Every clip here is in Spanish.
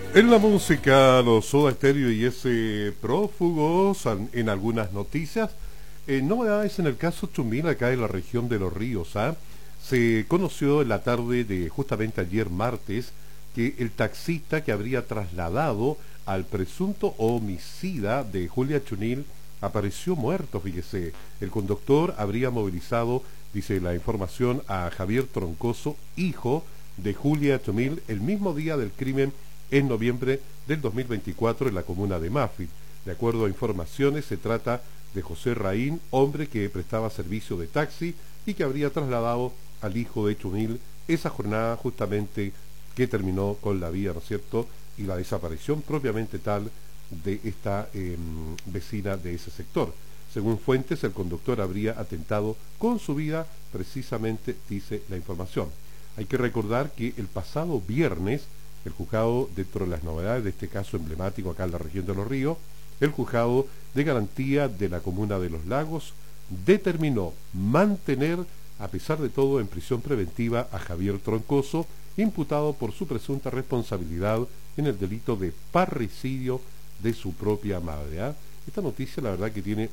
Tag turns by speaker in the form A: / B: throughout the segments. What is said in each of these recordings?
A: En la música, los Soda Stereo y ese prófugos en algunas noticias. Novedades en el caso Chumil, acá en la región de Los Ríos. Se conoció en la tarde de justamente ayer martes que el taxista que habría trasladado al presunto homicida de Julia Chunil apareció muerto, fíjese. El conductor habría movilizado, dice la información, a Javier Troncoso, hijo de Julia Chunil, el mismo día del crimen en noviembre del 2024 en la comuna de Mafil. De acuerdo a informaciones, se trata de José Raín, hombre que prestaba servicio de taxi y que habría trasladado al hijo de Chunil esa jornada justamente que terminó con la vida, ¿no es cierto?, y la desaparición propiamente tal de esta vecina de ese sector. Según fuentes, el conductor habría atentado con su vida, precisamente dice la información. Hay que recordar que el pasado viernes el juzgado, dentro de las novedades de este caso emblemático acá en la región de Los Ríos, el juzgado de garantía de la comuna de Los Lagos determinó mantener, a pesar de todo, en prisión preventiva a Javier Troncoso, imputado por su presunta responsabilidad en el delito de parricidio de su propia madre. Esta noticia, la verdad, que tiene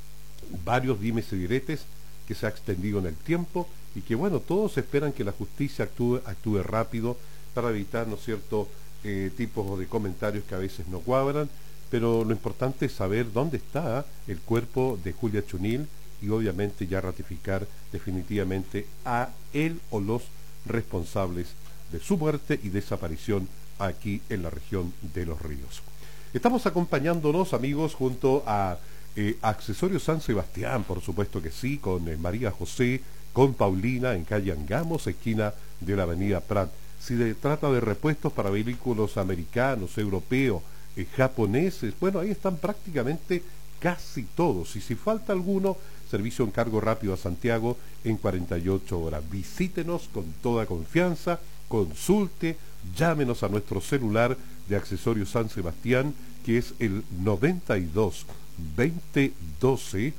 A: varios dimes y diretes, que se ha extendido en el tiempo y que, bueno, todos esperan que la justicia actúe rápido para evitar, ¿no es cierto?, tipos de comentarios que a veces no cuadran, pero lo importante es saber dónde está el cuerpo de Julia Chunil y obviamente ya ratificar definitivamente a él o los responsables de su muerte y desaparición aquí en la región de Los Ríos. Estamos acompañándonos, amigos, junto a Accesorios San Sebastián, por supuesto que sí, con María José, con Paulina, en calle Angamos, esquina de la avenida Prat. Si se trata de repuestos para vehículos americanos, europeos, japoneses, bueno, ahí están prácticamente casi todos. Y si falta alguno, servicio en cargo rápido a Santiago en 48 horas. Visítenos con toda confianza, consulte, llámenos a nuestro celular de Accesorios San Sebastián, que es el 92 2012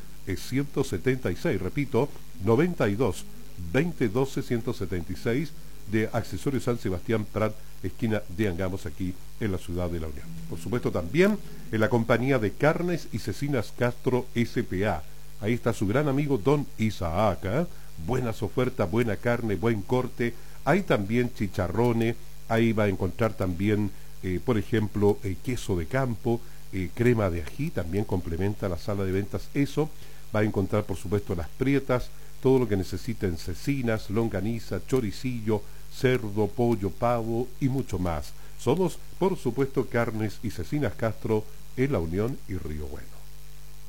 A: 176, repito, 92 2012 176, de Accesorios San Sebastián Prat, esquina de Angamos, aquí en la ciudad de La Unión. Por supuesto también en la compañía de Carnes y Cecinas Castro S.P.A. Ahí está su gran amigo Don Isaac, buenas ofertas, buena carne, buen corte. Hay también chicharrones, ahí va a encontrar también, por ejemplo, queso de campo, crema de ají, también complementa la sala de ventas eso. Va a encontrar, por supuesto, las prietas, todo lo que necesiten: cecinas, longaniza, choricillo, cerdo, pollo, pavo y mucho más. Somos, por supuesto, Carnes y Cecinas Castro en La Unión y Río Bueno.